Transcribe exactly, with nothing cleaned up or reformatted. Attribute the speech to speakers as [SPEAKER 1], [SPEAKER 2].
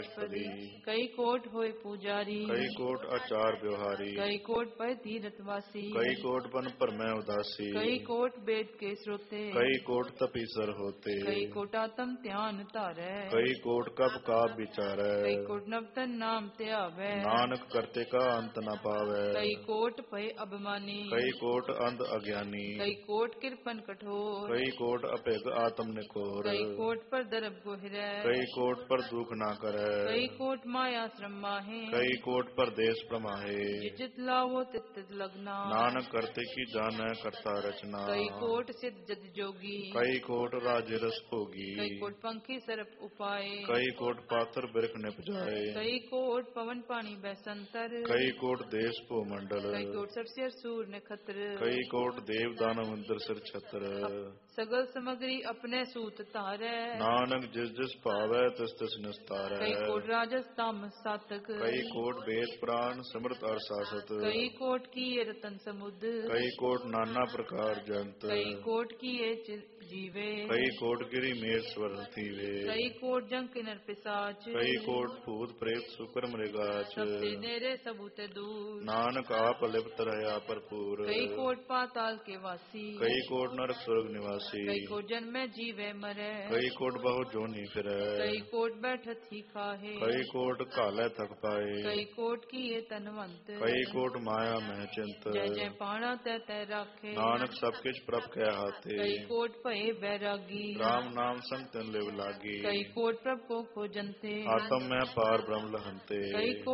[SPEAKER 1] कई कोट होए पुजारी,
[SPEAKER 2] कई कोट आचार व्यवहारी,
[SPEAKER 1] कई कोट पर तीर्थवासी,
[SPEAKER 2] कई कोट बन पर मैं उदासी,
[SPEAKER 1] कई कोट वेद के श्रोते,
[SPEAKER 2] कई कोट तपीसर होते,
[SPEAKER 1] कई कोट आत्म ध्यान तारै,
[SPEAKER 2] कई कोट कब का विचारै,
[SPEAKER 1] कई कोट नवतन नाम त्यावै,
[SPEAKER 2] नानक करते का अंत न पावै,
[SPEAKER 1] कई कोट भय अभिमानी,
[SPEAKER 2] कई कोट अंध अज्ञानी,
[SPEAKER 1] कई कोट कृपन कठोर,
[SPEAKER 2] कई कोट अपेग आत्म निकोर,
[SPEAKER 1] कई कोट पर दरब गोहिरै,
[SPEAKER 2] कई कोट पर दुख ना करे,
[SPEAKER 1] कई कोट माया श्रम माहे,
[SPEAKER 2] कई कोट पर देश प्रमाहे,
[SPEAKER 1] जित लावो तित तित लगना,
[SPEAKER 2] नानक करते की जान करता रचना,
[SPEAKER 1] कई कोट सिद्ध जत जोगी,
[SPEAKER 2] कई कोट राज रस भोगी,
[SPEAKER 1] कई कोट पंखी सरप उपाय,
[SPEAKER 2] कई कोट पात्र बिरख निप जाए,
[SPEAKER 1] कई कोट पवन पानी बसंतर,
[SPEAKER 2] कई कोट देश भूमंडल,
[SPEAKER 1] कई कोट सबसे सूर नक्षत्र,
[SPEAKER 2] कई कोट देव दानव इंद्र सिर छत्र,
[SPEAKER 1] सगल सामग्री अपने सूत तारै,
[SPEAKER 2] नानक जिस जिस पावै तिस तिस निस्तारै,
[SPEAKER 1] कई कोट राजस तामस सातक,
[SPEAKER 2] कई कोट वेद प्राण समृत और शासत,
[SPEAKER 1] कई कोट की ये रतन समुद्र,
[SPEAKER 2] कई कोट नाना प्रकार जंत,
[SPEAKER 1] कई कोट की ये चि- जीवे,
[SPEAKER 2] कई कोट गिरी मेर स्वर थीवे,
[SPEAKER 1] कई कोट जंग किन्नर पिशाच,
[SPEAKER 2] कई कोट भूत प्रेत शुक्र मृगाच,
[SPEAKER 1] सबते नेरे सबूते दूर,
[SPEAKER 2] नानक आप लिप्त रहा भरपूर,
[SPEAKER 1] कई कोट पाताल के वासी,
[SPEAKER 2] कई कोट नरक स्वर्ग निवासी,
[SPEAKER 1] कई कोट जन्मे जीवे मरे,
[SPEAKER 2] कई कोट बहु जोनी फिरै,
[SPEAKER 1] कई कोट बैठत ही खाहे,
[SPEAKER 2] कई कोट काले थक पाए,
[SPEAKER 1] कई कोट की ये तनवंत,
[SPEAKER 2] कई कोट माया में चिंत,
[SPEAKER 1] जय जय पाणा तै तै राखे,
[SPEAKER 2] नानक सब किछ प्रभ कै हाथे,
[SPEAKER 1] कई कोट भये बैरागी,
[SPEAKER 2] राम नाम संग तिन लिव लागी,
[SPEAKER 1] कई कोट प्रभ को खोजनते,
[SPEAKER 2] आत्म में पार ब्रह्म लहंते,
[SPEAKER 1] कई कोट